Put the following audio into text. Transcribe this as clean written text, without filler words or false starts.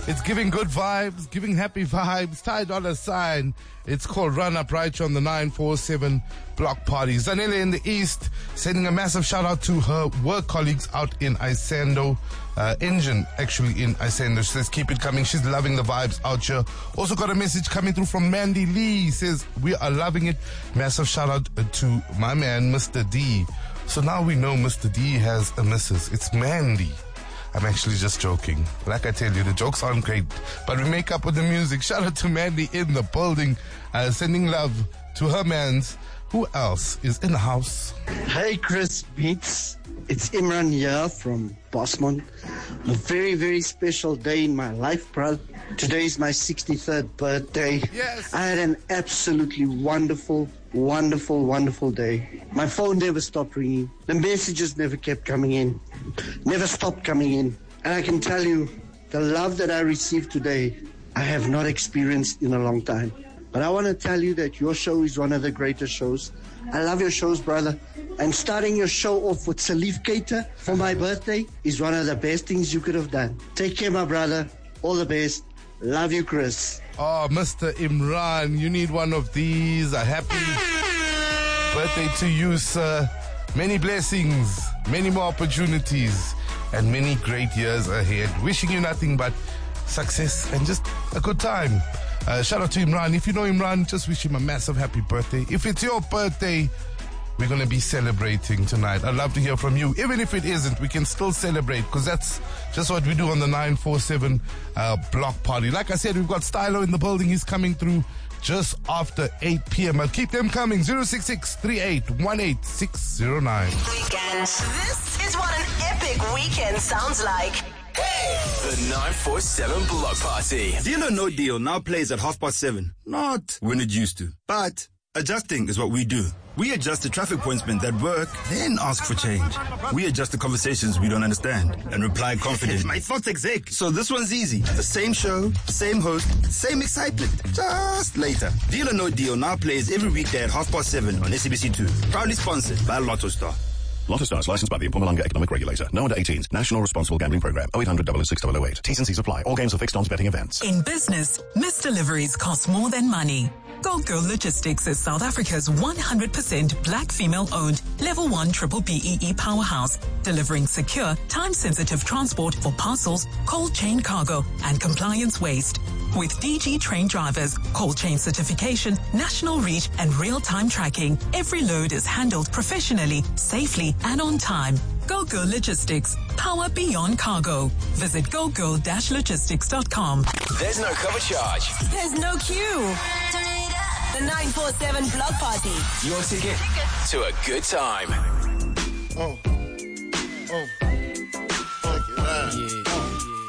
It's giving good vibes, giving happy vibes. Ty Dolla Sign. It's called Run Up right here on the 947 Block Party. Zanele in the East sending a massive shout out to her work colleagues out in Isando. Engine actually in Isando. She says keep it coming. She's loving the vibes out here. Also got a message coming through from Mandy Lee. Says we are loving it. Massive shout out to my man Mr. D. So now we know Mr. D has a missus. It's Mandy. I'm actually just joking. Like I tell you, the jokes aren't great, but we make up with the music. Shout out to Mandy in the building, sending love to her mans. Who else is in the house? Hey, Chris Beats. It's Imran here from Bosman. A very, very special day in my life, bro. Today is my 63rd birthday. Yes. I had an absolutely wonderful day. My phone never stopped ringing. The messages never kept coming in. Never stopped coming in. And I can tell you, the love that I received today, I have not experienced in a long time. But I want to tell you that your show is one of the greatest shows. I love your shows, brother. And starting your show off with Salif Keita for my birthday is one of the best things you could have done. Take care, my brother. All the best. Love you, Chris. Oh, Mr. Imran, you need one of these. A happy birthday to you, sir. Many blessings, many more opportunities, and many great years ahead. Wishing you nothing but success and just a good time. Shout out to Imran. If you know Imran, just wish him a massive happy birthday. If it's your birthday, we're going to be celebrating tonight. I'd love to hear from you. Even if it isn't, we can still celebrate because that's just what we do on the 947 Block Party. Like I said, we've got Stylo in the building. He's coming through just after 8 p.m. I'll keep them coming. 066-3818-609. Weekends. This is what an epic weekend sounds like. The 947 Block Party. Deal or No Deal now plays at 7:30. Not when it used to, but adjusting is what we do. We adjust the traffic points that work, then ask for change. We adjust the conversations we don't understand and reply confidently. My thoughts exec. So this one's easy. The same show, same host, same excitement. Just later. Deal or No Deal now plays every weekday at 7:30 on SABC2. Proudly sponsored by Lotto Star. Lotto Stars, licensed by the Mpumalanga Economic Regulator. No under 18s. National Responsible Gambling Program. 0800 006 008. T's and C's apply. All games are fixed odds betting events. In business, missed deliveries cost more than money. Gold Girl Logistics is South Africa's 100% black female-owned Level 1 Triple BEE powerhouse, delivering secure, time-sensitive transport for parcels, cold chain cargo, and compliance waste. With DG trained drivers, cold chain certification, national reach, and real-time tracking, every load is handled professionally, safely, and on time. Go Girl Logistics. Power beyond cargo. Visit gogirl-logistics.com. There's no cover charge. There's no queue. The 947 Block Party. Your ticket to a good time. Oh. Yeah.